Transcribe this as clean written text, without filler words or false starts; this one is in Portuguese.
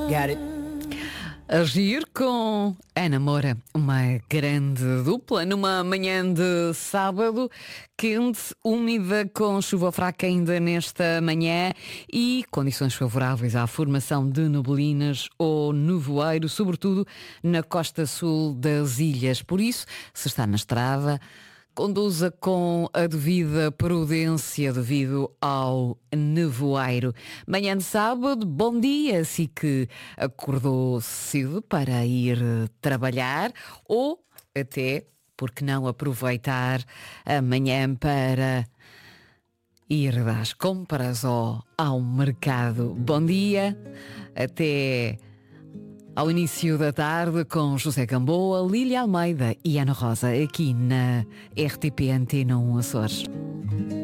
Got it. Agir com Ana Moura, uma grande dupla, numa manhã de sábado, quente, úmida, com chuva fraca ainda nesta manhã e condições favoráveis à formação de neblinas ou nevoeiro, sobretudo na costa sul das ilhas. Por isso, se está na estrada, conduza com a devida prudência devido ao nevoeiro. Manhã de sábado, bom dia, se que acordou cedo para ir trabalhar ou até, porque não aproveitar a manhã para ir às compras ou ao mercado. Bom dia, até ao início da tarde com José Gamboa, Lília Almeida e Ana Rosa aqui na RTP Antena 1 Açores.